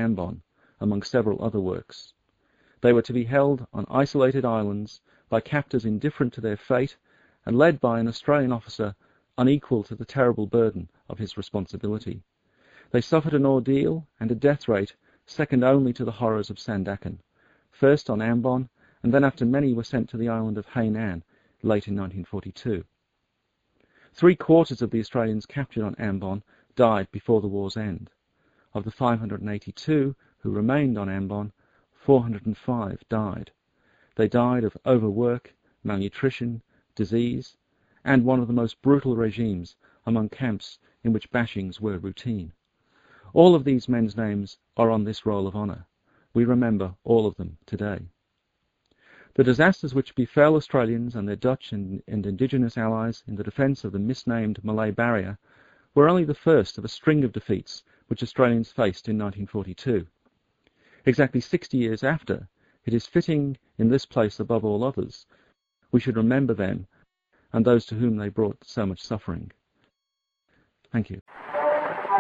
Ambon, among several other works. They were to be held on isolated islands by captors indifferent to their fate and led by an Australian officer unequal to the terrible burden of his responsibility. They suffered an ordeal and a death rate second only to the horrors of Sandakan, first on Ambon, and then after many were sent to the island of Hainan late in 1942. 3/4 of the Australians captured on Ambon died before the war's end. Of the 582 who remained on Ambon, 405 died. They died of overwork, malnutrition, disease, and one of the most brutal regimes among camps in which bashings were routine. All of these men's names are on this roll of honour. We remember all of them today. The disasters which befell Australians and their Dutch and Indigenous allies in the defence of the misnamed Malay Barrier were only the first of a string of defeats which Australians faced in 1942. Exactly 60 years after, it is fitting in this place above all others, we should remember them and those to whom they brought so much suffering. Thank you.